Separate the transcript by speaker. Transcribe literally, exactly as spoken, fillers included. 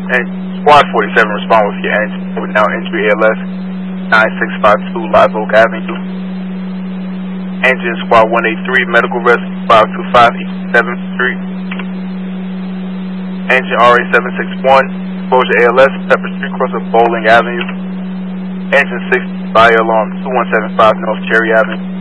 Speaker 1: And Squad forty-seven respond with your engine with now entry A L S nine six five two Live Oak Avenue. Engine Squad one eighty-three Medical Rescue five two five East seventh Street. Engine R A seven six one Exposure A L S Pepper Street cross of Bowling Avenue. Engine six Fire Alarm two one seven five North Cherry Avenue.